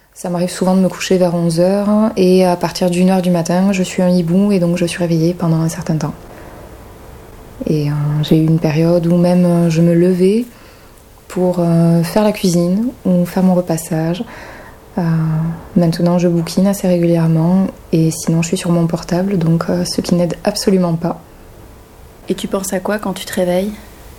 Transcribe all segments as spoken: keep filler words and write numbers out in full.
Ça m'arrive souvent de me coucher vers onze heures et à partir d'une heure du matin, je suis un hibou et donc je suis réveillée pendant un certain temps. Et euh, j'ai eu une période où même euh, je me levais pour euh, faire la cuisine ou faire mon repassage. Euh, maintenant, je bouquine assez régulièrement et sinon, je suis sur mon portable, donc euh, ce qui n'aide absolument pas. Et tu penses à quoi quand tu te réveilles ?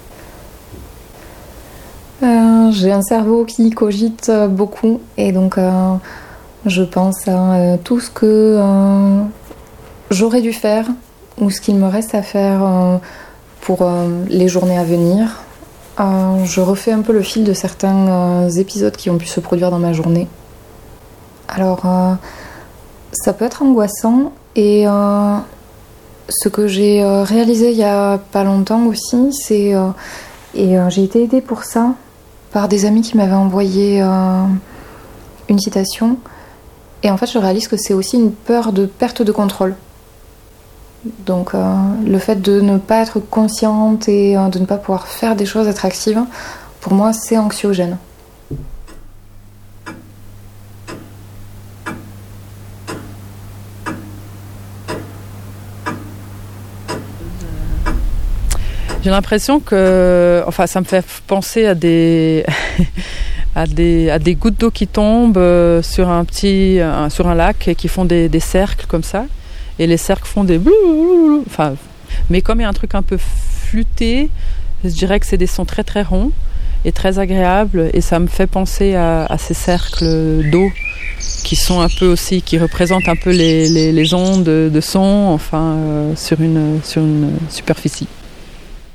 Euh, j'ai un cerveau qui cogite beaucoup et donc euh, je pense à euh, tout ce que euh, j'aurais dû faire ou ce qu'il me reste à faire euh, pour euh, les journées à venir. Euh, je refais un peu le fil de certains euh, épisodes qui ont pu se produire dans ma journée. Alors, euh, ça peut être angoissant et euh, ce que j'ai euh, réalisé il y a pas longtemps aussi, c'est euh, et euh, j'ai été aidée pour ça par des amis qui m'avaient envoyé euh, une citation. Et en fait, je réalise que c'est aussi une peur de perte de contrôle. Donc, euh, le fait de ne pas être consciente et euh, de ne pas pouvoir faire des choses attractives, pour moi, c'est anxiogène. J'ai l'impression que, enfin, ça me fait penser à des, à des, à des gouttes d'eau qui tombent sur un petit, un, sur un lac et qui font des, des cercles comme ça. Et les cercles font des blou, enfin, mais comme il y a un truc un peu flûté, je dirais que c'est des sons très très ronds et très agréables. Et ça me fait penser à, à ces cercles d'eau qui sont un peu aussi, qui représentent un peu les, les, les ondes de son, enfin, euh, sur une, sur une superficie.